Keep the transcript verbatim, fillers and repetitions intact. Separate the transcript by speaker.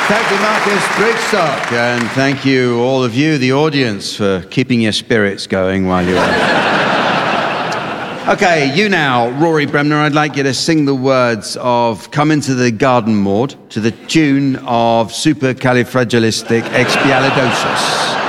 Speaker 1: Thank you, Marcus Brigstock, and thank you, all of you, the audience, for keeping your spirits going while you're... Okay, you now, Rory Bremner, I'd like you to sing the words of Come Into the Garden, Maud, to the tune of Supercalifragilisticexpialidocious.